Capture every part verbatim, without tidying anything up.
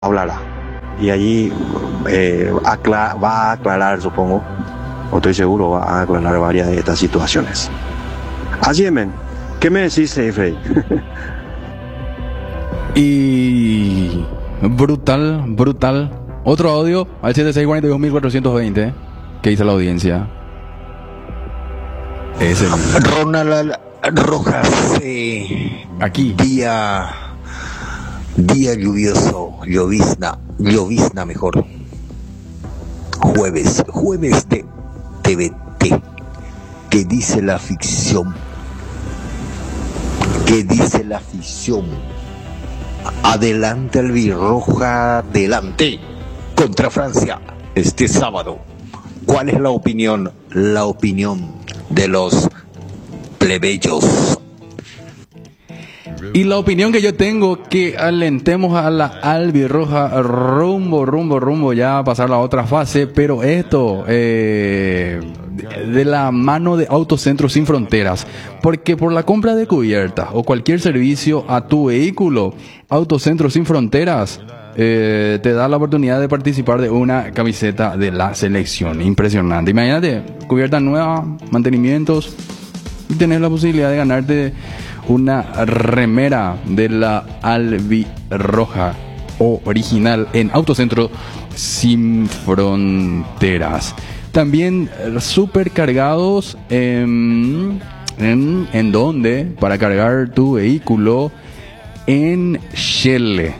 hablará. Y allí eh, acla- va a aclarar, supongo, o estoy seguro, va a aclarar varias de estas situaciones. Así es, men. ¿Qué me decís, Frey? Y brutal, brutal. Otro audio al siete seis cuatro dos cuatro dos cero. ¿Qué dice la audiencia? Es el... Ronald Rojas, eh, Aquí. Día, día lluvioso, llovizna, llovizna mejor. Jueves, jueves de T V T. ¿Qué dice la ficción? ¿Qué dice la ficción? Adelante albirroja, adelante contra Francia este sábado. ¿Cuál es la opinión? La opinión de los plebeyos. Y la opinión que yo tengo, que alentemos a la albirroja rumbo, rumbo, rumbo ya a pasar la otra fase, pero esto eh, de la mano de Autocentros Sin Fronteras, porque por la compra de cubiertas o cualquier servicio a tu vehículo, Autocentros Sin Fronteras eh, te da la oportunidad de participar de una camiseta de la selección. Impresionante. Imagínate, cubierta nueva, mantenimientos, y tenés la posibilidad de ganarte una remera de la albirroja original en Autocentro Sin Fronteras. También super cargados en, en, en donde para cargar tu vehículo en Shell.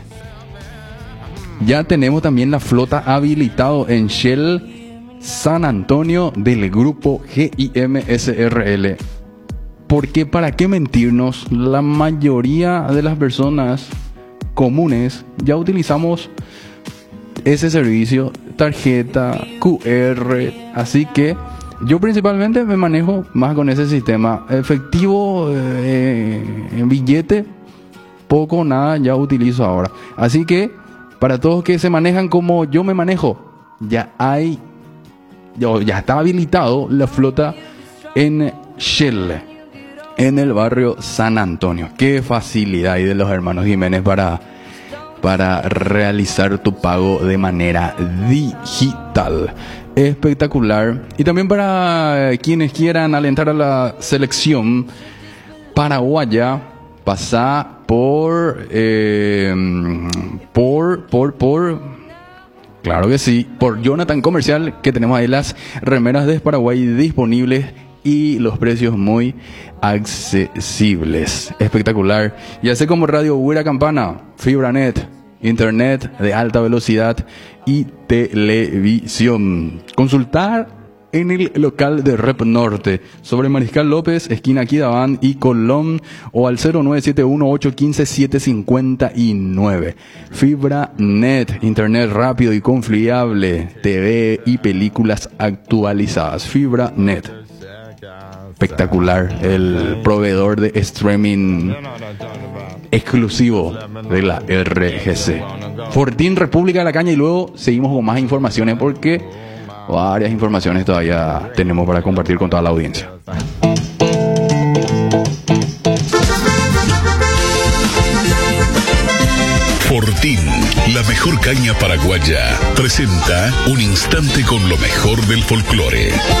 Ya tenemos también la flota habilitado en Shell San Antonio del grupo G I M S R L. Porque para qué mentirnos, la mayoría de las personas comunes ya utilizamos ese servicio, tarjeta, Q R, así que yo principalmente me manejo más con ese sistema. Efectivo, eh, en billete, poco o nada ya utilizo ahora. Así que para todos que se manejan como yo me manejo, ya hay, ya, ya está habilitado la flota en Shell, en el barrio San Antonio. Qué facilidad hay de los hermanos Jiménez para, para realizar tu pago de manera digital. Espectacular. Y también para quienes quieran alentar a la selección paraguaya, pasa por, eh, por, por, por, claro que sí, por Jonathan Comercial, que tenemos ahí las remeras de Paraguay disponibles y los precios muy accesibles. Espectacular. Y así como Radio Huira Campana, FibraNet, Internet de alta velocidad y televisión. Consultar en el local de Rep Norte, sobre Mariscal López, esquina Quidabán y Colón, o al cero nueve siete uno ocho uno cinco siete cinco nueve. FibraNet, internet rápido y confiable, T V y películas actualizadas. FibraNet. Espectacular, el proveedor de streaming exclusivo de la R G C. Fortín, República de la Caña, y luego seguimos con más informaciones porque varias informaciones todavía tenemos para compartir con toda la audiencia. Fortín, la mejor caña paraguaya, presenta un instante con lo mejor del folclore.